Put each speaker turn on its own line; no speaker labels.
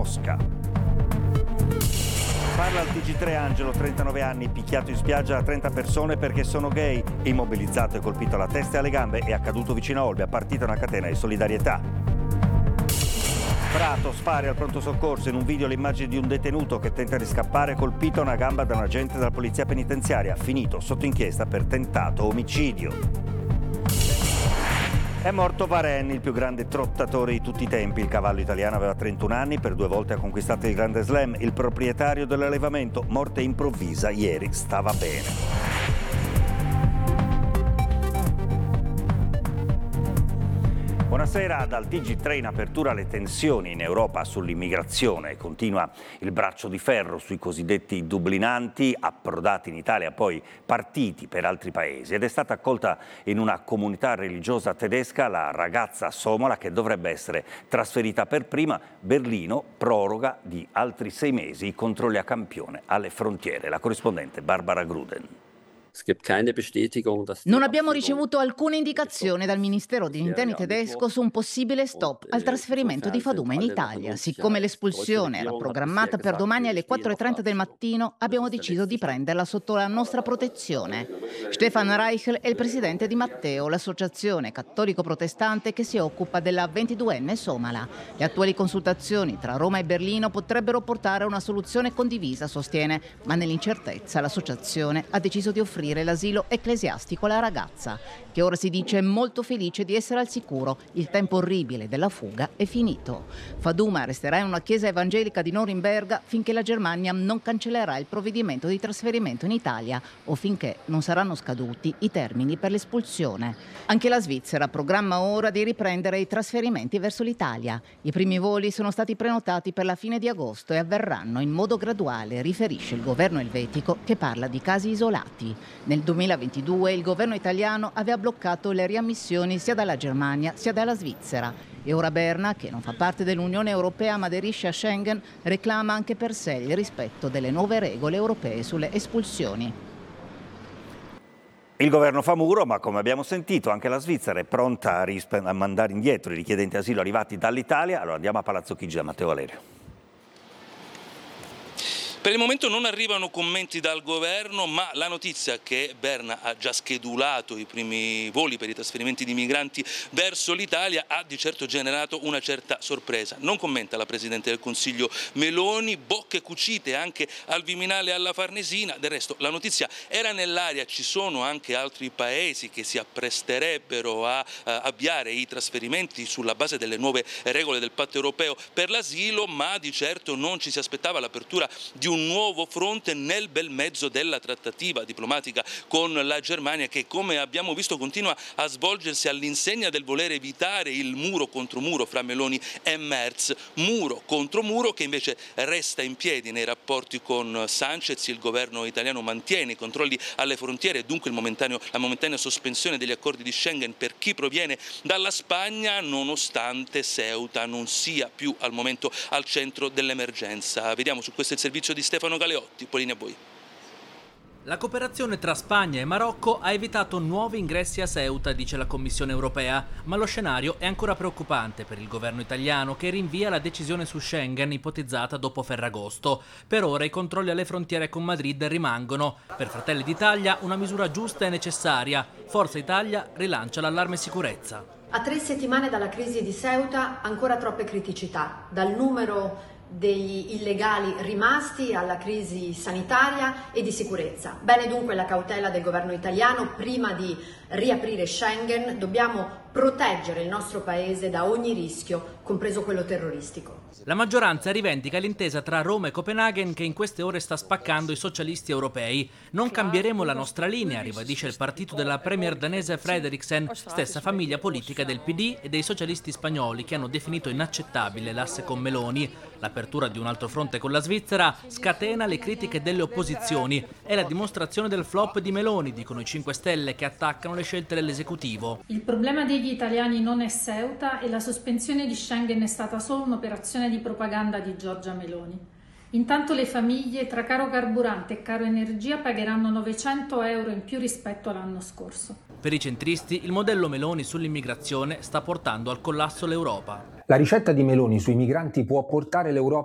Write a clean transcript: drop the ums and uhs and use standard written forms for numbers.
Mosca. Parla al TG3 Angelo, 39 anni, picchiato in spiaggia da 30 persone perché sono gay. Immobilizzato e colpito alla testa e alle gambe, è accaduto vicino a Olbia, partita una catena di solidarietà. Prato, spari al pronto soccorso, in un video l'immagine di un detenuto che tenta di scappare, colpito a una gamba da un agente della polizia penitenziaria, finito sotto inchiesta per tentato omicidio. È morto Varenne, il più grande trottatore di tutti i tempi. Il cavallo italiano aveva 31 anni, per 2 volte ha conquistato il Grande Slam. Il proprietario dell'allevamento, morte improvvisa, ieri stava bene. Buonasera, dal TG3 in apertura le tensioni in Europa sull'immigrazione. Continua il braccio di ferro sui cosiddetti dublinanti, approdati in Italia, poi partiti per altri paesi. Ed è stata accolta in una comunità religiosa tedesca la ragazza somola che dovrebbe essere trasferita per prima. Berlino proroga di altri 6 mesi i controlli a campione alle frontiere. La corrispondente Barbara Gruden.
Non abbiamo ricevuto alcuna indicazione dal Ministero degli Interni tedesco su un possibile stop al trasferimento di Faduma in Italia. Siccome l'espulsione era programmata per domani alle 4:30 del mattino, abbiamo deciso di prenderla sotto la nostra protezione. Stefan Reichel è il presidente di Matteo, l'associazione cattolico-protestante che si occupa della 22enne somala. Le attuali consultazioni tra Roma e Berlino potrebbero portare a una soluzione condivisa, sostiene, ma nell'incertezza l'associazione ha deciso di offrire l'asilo ecclesiastico alla ragazza, che ora si dice molto felice di essere al sicuro. Il tempo orribile della fuga è finito. Faduma resterà in una chiesa evangelica di Norimberga finché la Germania non cancellerà il provvedimento di trasferimento in Italia o finché non saranno scaduti i termini per l'espulsione. Anche la Svizzera programma ora di riprendere i trasferimenti verso l'Italia. I primi voli sono stati prenotati per la fine di agosto e avverranno in modo graduale, riferisce il governo elvetico, che parla di casi isolati. Nel 2022 il governo italiano aveva bloccato le riammissioni sia dalla Germania sia dalla Svizzera. E ora Berna, che non fa parte dell'Unione Europea ma aderisce a Schengen, reclama anche per sé il rispetto delle nuove regole europee sulle espulsioni.
Il governo fa muro, ma come abbiamo sentito anche la Svizzera è pronta a mandare indietro i richiedenti asilo arrivati dall'Italia. Allora andiamo a Palazzo Chigi da Matteo Valerio.
Per il momento non arrivano commenti dal governo, ma la notizia che Berna ha già schedulato i primi voli per i trasferimenti di migranti verso l'Italia ha di certo generato una certa sorpresa. Non commenta la Presidente del Consiglio Meloni, bocche cucite anche al Viminale e alla Farnesina. Del resto la notizia era nell'aria, ci sono anche altri paesi che si appresterebbero a avviare i trasferimenti sulla base delle nuove regole del Patto Europeo per l'asilo, ma di certo non ci si aspettava l'apertura di un nuovo fronte nel bel mezzo della trattativa diplomatica con la Germania, che come abbiamo visto continua a svolgersi all'insegna del voler evitare il muro contro muro fra Meloni e Merz, muro contro muro che invece resta in piedi nei rapporti con Sanchez. Il governo italiano mantiene i controlli alle frontiere e dunque la momentanea sospensione degli accordi di Schengen per chi proviene dalla Spagna, nonostante Ceuta non sia più al momento al centro dell'emergenza. Vediamo su questo il servizio di Stefano Galeotti. Polini a voi.
La cooperazione tra Spagna e Marocco ha evitato nuovi ingressi a Ceuta, dice la Commissione europea, ma lo scenario è ancora preoccupante per il governo italiano, che rinvia la decisione su Schengen ipotizzata dopo Ferragosto. Per ora i controlli alle frontiere con Madrid rimangono. Per Fratelli d'Italia una misura giusta e necessaria. Forza Italia rilancia l'allarme sicurezza.
A 3 settimane dalla crisi di Ceuta ancora troppe criticità, dal numero degli illegali rimasti alla crisi sanitaria e di sicurezza. Bene dunque la cautela del governo italiano. Prima di riaprire Schengen dobbiamo proteggere il nostro paese da ogni rischio, compreso quello terroristico.
La maggioranza rivendica l'intesa tra Roma e Copenaghen che in queste ore sta spaccando i socialisti europei. Non cambieremo la nostra linea, ribadisce il partito della premier danese Frederiksen, stessa famiglia politica del PD e dei socialisti spagnoli, che hanno definito inaccettabile l'asse con Meloni. L'apertura di un altro fronte con la Svizzera scatena le critiche delle opposizioni. È la dimostrazione del flop di Meloni, dicono i 5 Stelle, che attaccano le scelte dell'esecutivo.
Il problema degli italiani non è Ceuta e la sospensione di Schengen è stata solo un'operazione di propaganda di Giorgia Meloni. Intanto le famiglie tra caro carburante e caro energia pagheranno 900 euro in più rispetto all'anno scorso.
Per i centristi il modello Meloni sull'immigrazione sta portando al collasso l'Europa.
La ricetta di Meloni sui migranti può portare l'Europa